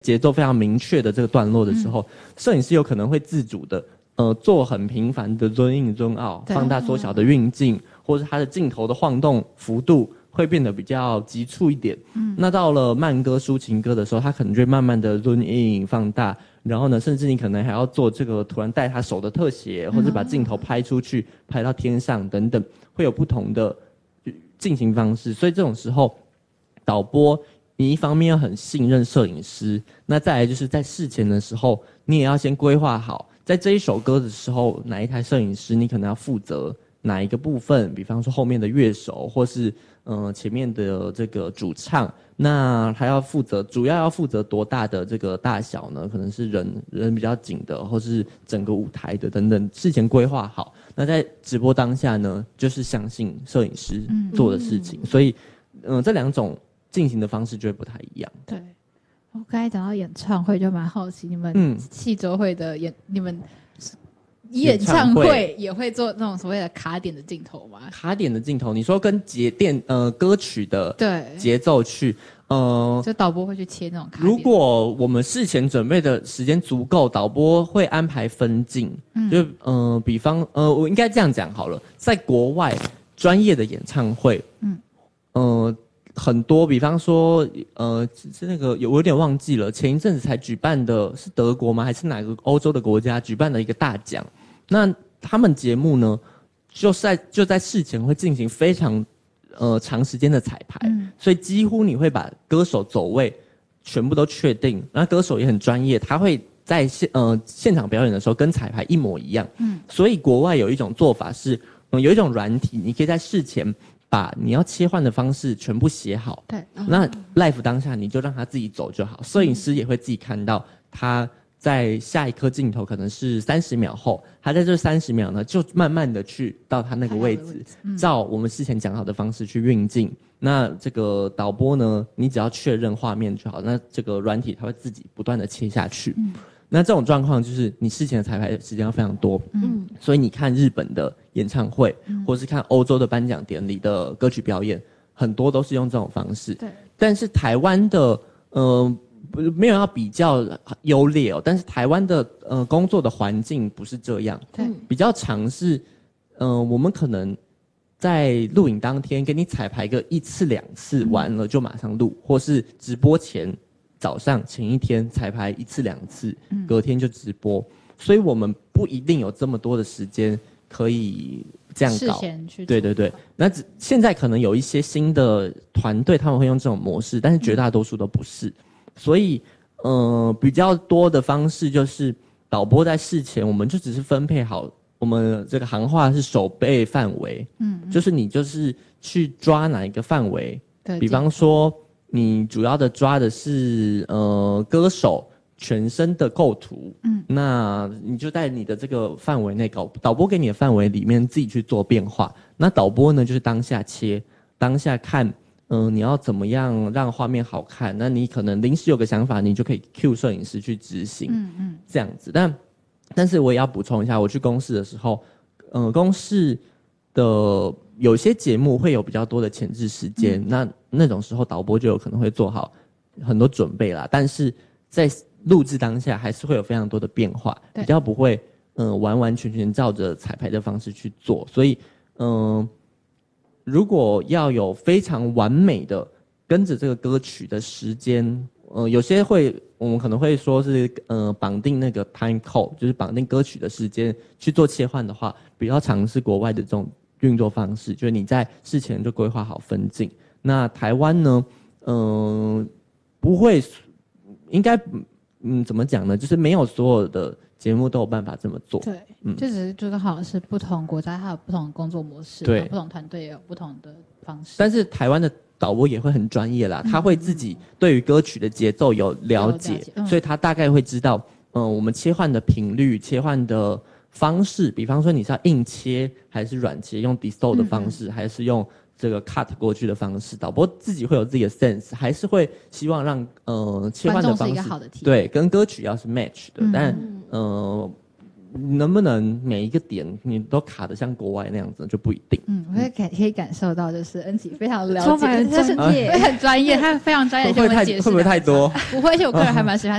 节奏非常明确的这个段落的时候，摄影师有可能会自主的做很频繁的 zoom in zoom out 放大缩小的运镜，或是它的镜头的晃动幅度会变得比较急促一点。那到了慢歌抒情歌的时候，它可能就会慢慢的 zoom in 放大，然后呢，甚至你可能还要做这个突然带他手的特写，或者把镜头拍出去，拍到天上等等，会有不同的进行方式。所以这种时候，导播你一方面要很信任摄影师，那再来就是在事前的时候，你也要先规划好，在这一首歌的时候，哪一台摄影师你可能要负责哪一个部分，比方说后面的乐手，或是前面的这个主唱，那还要负责，主要要负责多大的这个大小呢？可能是人比较紧的，或是整个舞台的等等，事前规划好。那在直播当下呢，就是相信摄影师做的事情，所以这两种进行的方式就会不太一样。 对，我刚才讲到演唱会，就蛮好奇你们戏周会的你们演唱会也会做那种所谓的卡点的镜头吗？ 卡点的镜头，你说跟歌曲的节奏去， 就导播会去切那种卡点。 如果我们事前准备的时间足够，导播会安排分镜，就比方我应该这样讲好了，在国外专业的演唱会，很多，比方说是那个我有点忘记了，前一阵子才举办的是德国吗？还是哪个欧洲的国家举办的一个大奖？那他们节目呢，就在事前会进行非常长时间的彩排，所以几乎你会把歌手走位全部都确定，那歌手也很专业，他会在现场表演的时候跟彩排一模一样。所以国外有一种做法是，有一种软体，你可以在事前把你要切换的方式全部写好， 对， 那 live 当下你就让他自己走就好，摄影师也会自己看到他在下一颗镜头可能是30秒后，他在这30秒呢就慢慢的去到他那个位置，照我们事前讲好的方式去运镜。那这个导播呢，你只要确认画面就好，那这个软体它会自己不断的切下去。那这种状况就是你事前的彩排时间要非常多，所以你看日本的演唱会，或是看欧洲的颁奖典礼的歌曲表演，很多都是用这种方式。对，但是台湾的没有要比较优劣哦，但是台湾的工作的环境不是这样，对，比较常是我们可能在录影当天给你彩排个1次2次，完了就马上录，或是直播前早上前一天彩排1次2次，隔天就直播，所以我们不一定有这么多的时间可以这样搞。对对对，那现在可能有一些新的团队他们会用这种模式，但是绝大多数都不是。所以比较多的方式就是导播在事前我们就只是分配好，我们这个行话是守备范围，就是你就是去抓哪一个范围，比方说你主要的抓的是歌手全身的构图，那你就在你的这个范围内搞，导播给你的范围里面自己去做变化。那导播呢，就是当下切，当下看，你要怎么样让画面好看？那你可能临时有个想法，你就可以 cue 摄影师去执行，这样子。但是我也要补充一下，我去公视的时候，公视的有些节目会有比较多的前置时间，那种时候导播就有可能会做好很多准备啦，但是在录制当下还是会有非常多的变化，比较不会完完全全照着彩排的方式去做，所以如果要有非常完美的跟着这个歌曲的时间，有些我们可能会说是绑定那个 time code， 就是绑定歌曲的时间去做切换的话，比较常是国外的这种运作方式，就是你在事前就规划好分镜。那台湾呢，不会，应该怎么讲呢？就是没有所有的节目都有办法这么做。 对，就只是就刚好是不同国家它有不同的工作模式，对，不同团队也有不同的方式。 但是台湾的导播也会很专业啦，他会自己对于歌曲的节奏有了解，所以他大概会知道，我们切换的频率、切换的方式，比方说你是要硬切还是软切，用 distort 的方式，还是用这个 cut 过去的方式，导播自己会有自己的 sense， 还是会希望让切换的方式对跟歌曲要是 match 的，但能不能每一个点你都卡得像国外那样子就不一定。 我可以感受到，就是恩琪非常了解， 充满专业， 很专业，他非常专业的跟我们解释。 会不会太多？ 不会，而且我个人还蛮喜欢